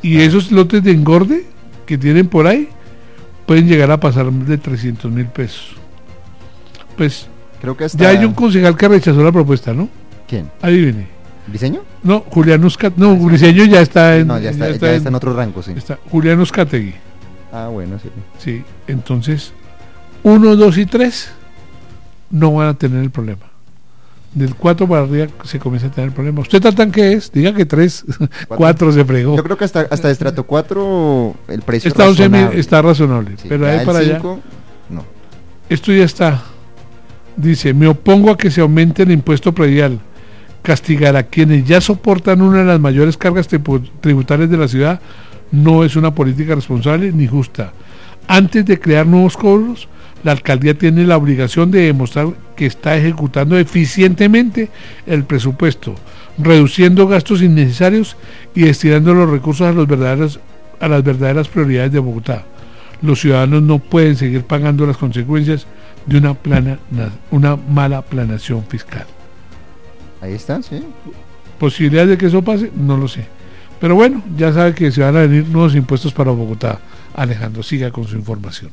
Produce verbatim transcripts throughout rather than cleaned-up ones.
Y esos lotes de engorde que tienen por ahí pueden llegar a pasar de trescientos mil pesos. Pues creo que hasta... ya hay un concejal que rechazó la propuesta, ¿no? ¿Quién? Adivine. ¿Briseño? No, Julián Uzcategui. No, Briseño ya está en... No, ya está, ya está, ya en, está en otro rango, sí. Está Julián Uzcategui. Ah, bueno, sí. Sí, entonces, uno, dos y tres no van a tener el problema. Del cuatro para arriba se comienza a tener el problema. ¿Usted tan que es? Diga que tres, cuatro se fregó. Yo creo que hasta, hasta estrato cuatro el precio está es razonable. Está razonable, sí, pero ahí para cinco, allá... no. Esto ya está. Dice, me opongo a que se aumente el impuesto predial. Castigar a quienes ya soportan una de las mayores cargas tributarias de la ciudad no es una política responsable ni justa. Antes de crear nuevos cobros, la alcaldía tiene la obligación de demostrar que está ejecutando eficientemente el presupuesto, reduciendo gastos innecesarios y destinando los recursos a, los verdaderos, a las verdaderas prioridades de Bogotá. Los ciudadanos no pueden seguir pagando las consecuencias de una, plana, una mala planeación fiscal. Ahí está, sí. ¿Posibilidades de que eso pase? No lo sé. Pero bueno, ya sabe que se van a venir nuevos impuestos para Bogotá. Alejandro, siga con su información.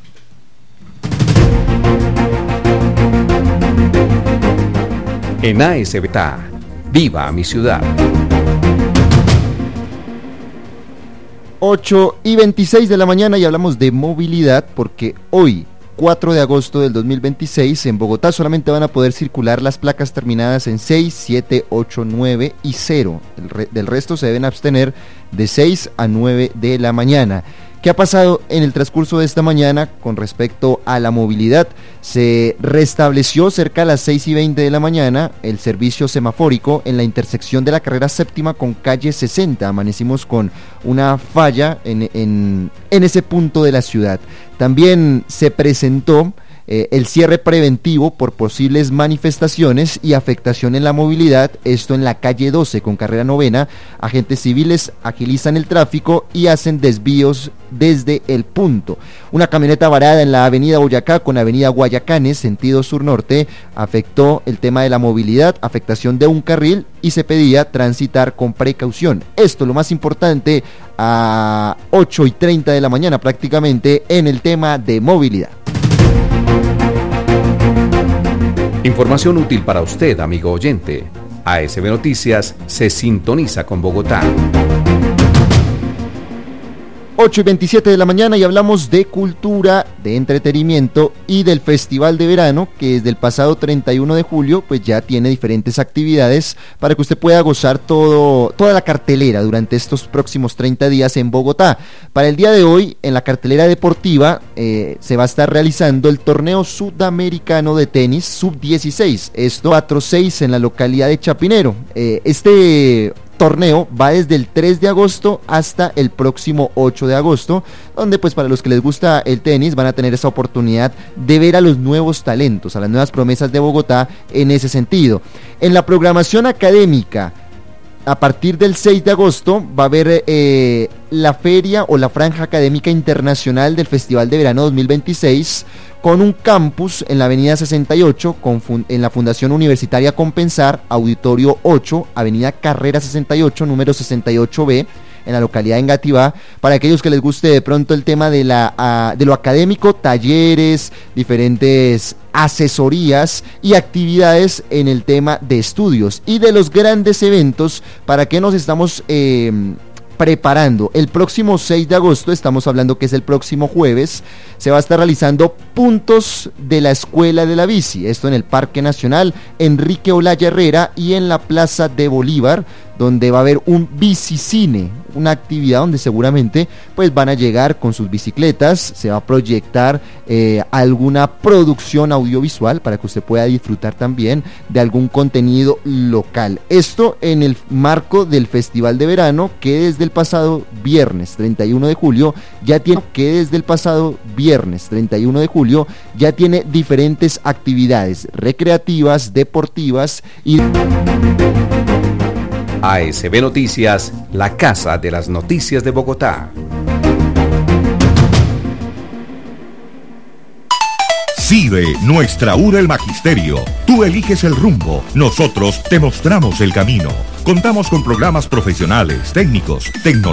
En A S Beta, viva mi ciudad. ocho y veintiséis de la mañana y hablamos de movilidad porque hoy, cuatro de agosto del dos mil veintiséis, en Bogotá solamente van a poder circular las placas terminadas en seis, siete, ocho, nueve y cero. El re- del resto se deben abstener de seis a nueve de la mañana. ¿Qué ha pasado en el transcurso de esta mañana con respecto a la movilidad? Se restableció cerca a las seis y veinte de la mañana el servicio semafórico en la intersección de la carrera séptima con calle sesenta. Amanecimos con una falla en, en, en ese punto de la ciudad. También se presentó Eh, el cierre preventivo por posibles manifestaciones y afectación en la movilidad, esto en la calle doce con carrera novena. Agentes civiles agilizan el tráfico y hacen desvíos desde el punto. Una camioneta varada en la avenida Boyacá con avenida Guayacanes, sentido sur-norte, afectó el tema de la movilidad, afectación de un carril y se pedía transitar con precaución. Esto lo más importante a ocho y treinta de la mañana prácticamente en el tema de movilidad. Información útil para usted, amigo oyente. A S B Noticias se sintoniza con Bogotá. ocho y veintisiete de la mañana y hablamos de cultura, de entretenimiento y del Festival de Verano, que desde el pasado treinta y uno de julio pues ya tiene diferentes actividades para que usted pueda gozar todo, toda la cartelera durante estos próximos treinta días en Bogotá. Para el día de hoy, en la cartelera deportiva, eh, se va a estar realizando el torneo sudamericano de tenis sub dieciséis, esto cuatro seis en la localidad de Chapinero. Eh, este torneo va desde el tres de agosto hasta el próximo ocho de agosto, donde pues para los que les gusta el tenis van a tener esa oportunidad de ver a los nuevos talentos, a las nuevas promesas de Bogotá en ese sentido. En la programación académica, a partir del seis de agosto va a haber eh, la feria o la franja académica internacional del Festival de Verano dos mil veintiséis, con un campus en la avenida sesenta y ocho, con fun- en la Fundación Universitaria Compensar, auditorio ocho, avenida Carrera sesenta y ocho, número sesenta y ocho B, en la localidad de Engativá. Para aquellos que les guste de pronto el tema de, la, uh, de lo académico, talleres, diferentes asesorías y actividades en el tema de estudios y de los grandes eventos. ¿Para qué nos estamos eh, preparando? El próximo seis de agosto, estamos hablando que es el próximo jueves, se va a estar realizando Puntos de la Escuela de la Bici, esto en el Parque Nacional Enrique Olaya Herrera y en la Plaza de Bolívar, donde va a haber un bicicine, una actividad donde seguramente pues van a llegar con sus bicicletas, se va a proyectar eh, alguna producción audiovisual para que usted pueda disfrutar también de algún contenido local. Esto en el marco del Festival de Verano, que desde el pasado viernes treinta y uno de julio ya tiene que desde el pasado viernes treinta y uno de julio ya tiene diferentes actividades recreativas, deportivas y A S B Noticias, la casa de las noticias de Bogotá. CIDE, nuestra U R el Magisterio. Tú eliges el rumbo, nosotros te mostramos el camino. Contamos con programas profesionales, técnicos, tecnológicos.